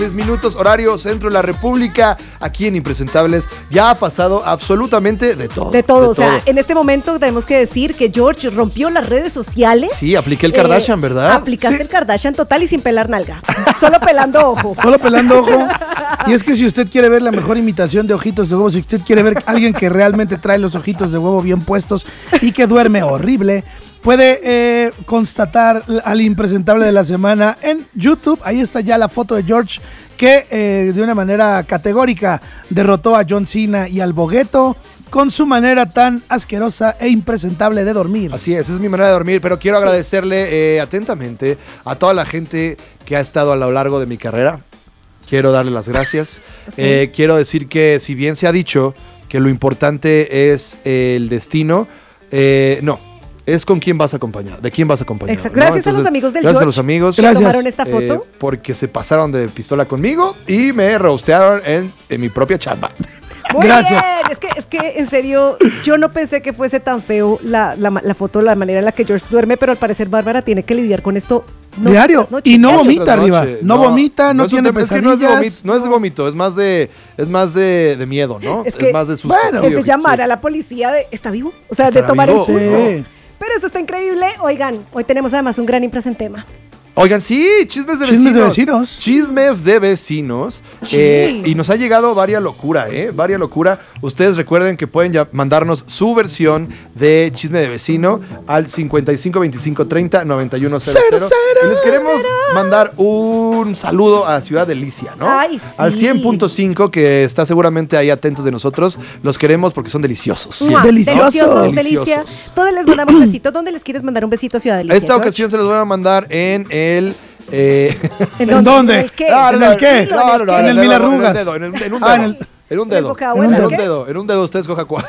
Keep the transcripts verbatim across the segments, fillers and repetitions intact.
minutos, horario centro de la República. Aquí en Impresentables ya ha pasado absolutamente de todo. De todo, de o sea, todo. en este momento tenemos que decir que George rompió las redes sociales. Sí, apliqué el Kardashian, eh, ¿verdad? Aplicaste Sí. el Kardashian total y sin pelar nalga. Solo pelando ojo. Solo pelando ojo. Y es que si usted quiere ver la mejor imitación de ojitos de huevo, si usted quiere ver a alguien que realmente trae los ojitos de huevo bien puestos y que duerme horrible, puede eh, constatar al impresentable de la semana en YouTube. Ahí está ya la foto de George que eh, de una manera categórica derrotó a John Cena y al Bogueto con su manera tan asquerosa e impresentable de dormir. Así es, esa es mi manera de dormir, pero quiero Sí. agradecerle eh, atentamente a toda la gente que ha estado a lo largo de mi carrera. Quiero darle las gracias. Eh, quiero decir que si bien se ha dicho que lo importante es el destino, eh, no. Es con quién vas acompañado, de quién vas acompañado. Exacto. ¿no? Gracias a los amigos del Gracias George a los amigos. que Gracias. tomaron esta foto. eh, porque se pasaron de pistola conmigo y me rostearon en, en mi propia chamba. Muy Gracias. bien, es que, es que en serio, yo no pensé que fuese tan feo la, la, la foto, la manera en la que George duerme, pero al parecer Bárbara tiene que lidiar con esto no, Diario. las noches. Y no Diario. vomita Tras arriba. noche. No, vomita, no, es un tiene tema- es que pesadillas. no, es de vomito, no es de vómito, es más de, es más de, de miedo, ¿no? Es que- más de susto. bueno, Sí, Es de sí. llamar a la policía de, ¿está vivo? O sea, de ¿Estará tomar vivo? el pulso. Sí. Pero esto está increíble. Oigan, hoy tenemos además un gran impresentema. Oigan, sí, chismes de vecinos. Chismes de vecinos. Chismes de vecinos. Sí. Eh, y nos ha llegado varia locura, ¿eh? Varia locura. Ustedes recuerden que pueden ya mandarnos su versión de chisme de vecino al cincuenta y cinco veinticinco treinta noventa y uno cero cero. Y les queremos mandar un saludo a Ciudad Delicia, ¿no? Ay, sí. Al cien punto cinco, que está seguramente ahí atentos de nosotros. Los queremos porque son deliciosos. ¡Mua! Deliciosos. Deliciosos, delicia. Deliciosos. ¿Dónde les mandamos besitos? ¿Dónde les quieres mandar un besito a Ciudad Delicia? Esta George? ocasión se los voy a mandar en el... eh, ¿En ¿En dónde? ¿En el qué? No, no, ¿En no, el qué? No, no, no, En el dedo, mil En arrugas. el dedo, en, el- en un dedo. Ah, en el- En un ¿En el dedo. bocabuelo? En ¿En un qué? dedo. En un dedo usted escoja cuál.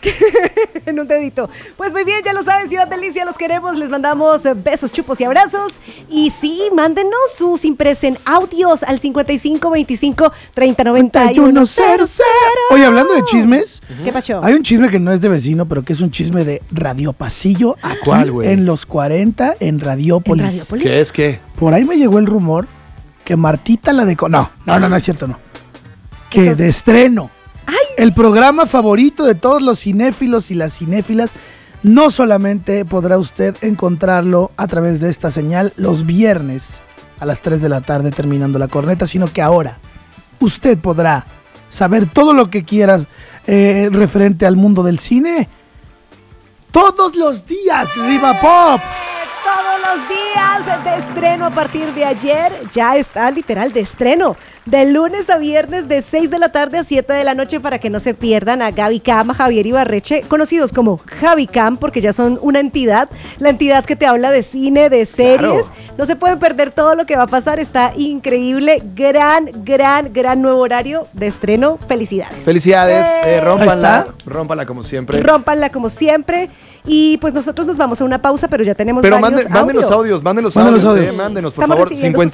En un dedito. Pues muy bien, ya lo saben, Ciudad Delicia, los queremos. Les mandamos eh, besos, chupos y abrazos. Y sí, mándenos sus impresen audios al cincuenta y cinco veinticinco treinta noventa y uno cero cero. Oye, hablando de chismes, ¿Qué pasó? hay un chisme que no es de vecino, pero que es un chisme de Radio Pasillo aquí ¿Cuál, güey? en los cuarenta en Radiópolis. ¿En Radiópolis? ¿Qué es qué? Por ahí me llegó el rumor que Martita la de... No, no, no, no es cierto, no. Que de estreno. El programa favorito de todos los cinéfilos y las cinéfilas. No solamente podrá usted encontrarlo a través de esta señal los viernes a las tres de la tarde terminando la corneta, sino que ahora usted podrá saber todo lo que quieras eh, referente al mundo del cine todos los días, Riva Pop. Todos los días de estreno a partir de ayer. Ya está literal de estreno. De lunes a viernes de seis de la tarde a siete de la noche para que no se pierdan a Gaby Cam, a Javier Ibarreche, conocidos como Javi Cam porque ya son una entidad. La entidad que te habla de cine, de series. Claro. No se pueden perder todo lo que va a pasar. Está increíble. Gran, gran, gran nuevo horario de estreno. Felicidades. Felicidades. ¡Eh! Eh, rómpanla. Ahí está. Rómpanla como siempre. Rómpanla como siempre. Y pues nosotros nos vamos a una pausa, pero ya tenemos Pero varios mande- mándenos audios. audios, mándenos Mándenos audios, audios. eh, mándenos, por Estamos favor. recibiendo sus